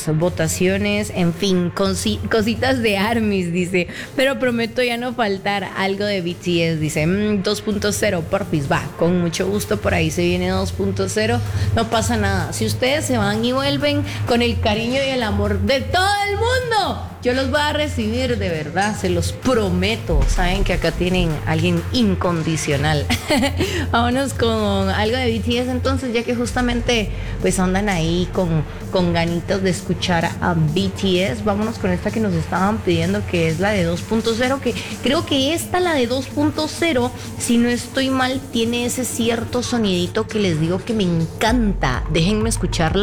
las votaciones, en fin, cositas de ARMYs, dice, pero prometo ya no faltar algo de BTS, dice, 2.0, porfis, va, con mucho gusto, por ahí se viene 2.0, no pasa nada, si ustedes se van y vuelven con el cariño y el amor de todo el mundo, yo los voy a recibir de verdad, se los prometo. Saben que acá tienen a alguien incondicional. Vámonos con algo de BTS entonces, ya que justamente pues andan ahí con ganitas de escuchar a BTS. Vámonos con esta que nos estaban pidiendo, que es la de 2.0, que creo que esta, la de 2.0, si no estoy mal, tiene ese cierto sonidito que les digo que me encanta. Déjenme escucharla.